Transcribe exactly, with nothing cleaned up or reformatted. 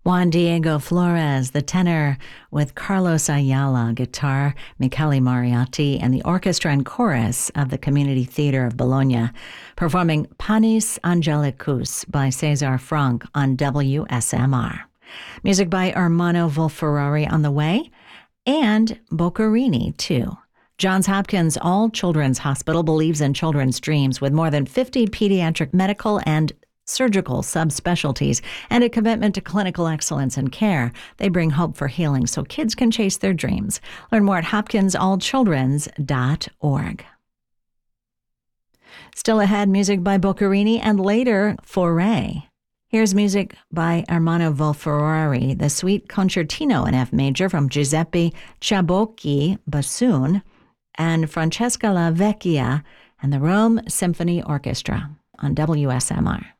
Juan Diego Flores, the tenor, with Carlos Ayala, guitar, Michele Moriarty, and the orchestra and chorus of the Community Theater of Bologna, performing Panis Angelicus by Cesar Franck on W S M R. Music by Ermanno Wolf-Ferrari on the way, and Boccherini, too. Johns Hopkins All Children's Hospital believes in children's dreams with more than fifty pediatric medical and surgical subspecialties and a commitment to clinical excellence and care. They bring hope for healing so kids can chase their dreams. Learn more at hopkins all children's dot org. Still ahead, music by Boccherini and later, Fauré. Here's music by Ermanno Wolf-Ferrari, the Suite Concertino in F major from Giuseppe Ciabocchi, bassoon, and Francesca La Vecchia and the Rome Symphony Orchestra on W S M R.